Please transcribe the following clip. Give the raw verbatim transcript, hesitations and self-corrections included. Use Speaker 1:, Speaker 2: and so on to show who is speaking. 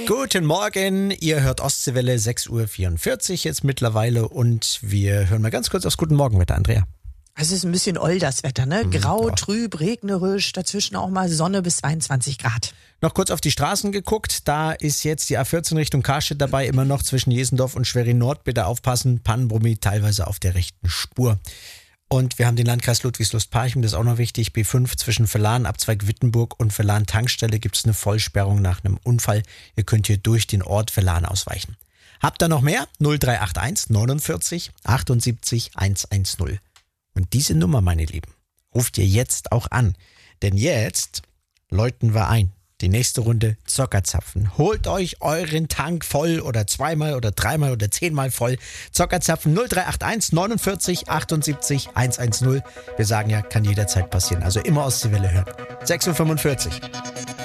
Speaker 1: Guten Morgen, ihr hört Ostseewelle, sechs Uhr vierundvierzig jetzt mittlerweile und wir hören mal ganz kurz aufs Guten Morgenwetter, Andrea.
Speaker 2: Es ist ein bisschen oll, das Wetter, ne? Grau,
Speaker 1: ja.
Speaker 2: trüb, regnerisch, dazwischen auch mal Sonne bis zweiundzwanzig Grad.
Speaker 1: Noch kurz auf die Straßen geguckt, da ist jetzt die A vierzehn Richtung Karstedt dabei, immer noch zwischen Jesendorf und Schwerin Nord. Bitte aufpassen, Pannenbrummi teilweise auf der rechten Spur. Und wir haben den Landkreis Ludwigslust-Parchim, das ist auch noch wichtig, B fünf zwischen Verlan, Abzweig Wittenburg und Verlan Tankstelle gibt es eine Vollsperrung nach einem Unfall. Ihr könnt hier durch den Ort Verlan ausweichen. Habt ihr noch mehr? null drei acht eins neunundvierzig achtundsiebzig hundertzehn. Und diese Nummer, meine Lieben, ruft ihr jetzt auch an. Denn jetzt läuten wir ein. Die nächste Runde Zockerzapfen. Holt euch euren Tank voll oder zweimal oder dreimal oder zehnmal voll. Zockerzapfen null drei acht eins neunundvierzig achtundsiebzig hundertzehn. Wir sagen ja, kann jederzeit passieren. Also immer Ostseewelle hören. sechs Uhr fünfundvierzig.